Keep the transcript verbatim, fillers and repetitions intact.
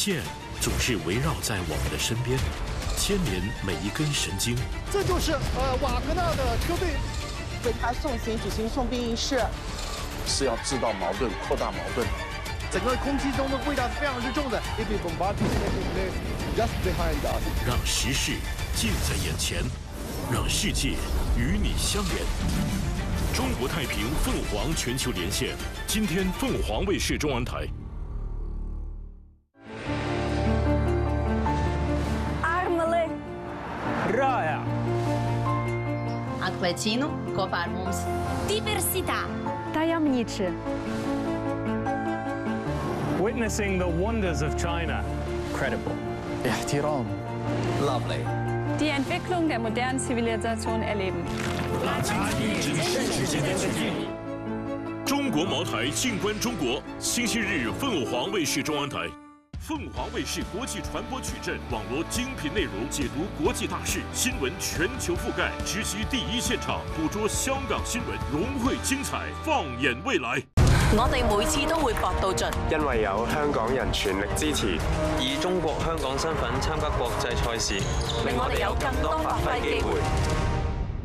线总是围绕在我们的身边，牵连每一根神经。 这就是呃瓦格纳的车队为他送行举行送殡仪式， 是要制造矛盾、扩大矛盾。 整个空气中的味道是非常之重的。 让时事近在眼前，让世界与你相连。中国太平凤凰全球连线，今天凤凰卫视中文台。 Armele. Raja. Atklēcienu kopā ar mums. Diversità. Tajemniczy. Witnessing the wonders of China. Credible. احترام. Lovely. Die Entwicklung der modernen Zivilisation erleben. 中国茅台静观中国，星期日凤凰卫视中央台。凤凰卫视国际传播矩阵，网络精品内容，解读国际大事，新闻全球覆盖，直击第一现場，捕捉香港新聞，融匯精彩，放眼未來。 我哋每次都會搏到盡， 因為有香港人全力支持， 以中國香港身份參加國際賽事， 令我哋有更多發揮機會。